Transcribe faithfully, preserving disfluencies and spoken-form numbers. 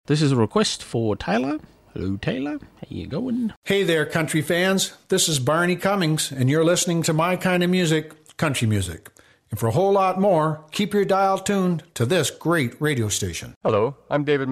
This is a request for Taylor. Hello, Taylor. How you going? Hey there, country fans. This is Barney Cummings, and you're listening to my kind of music, country music. And for a whole lot more, keep your dial tuned to this great radio station. Hello, I'm David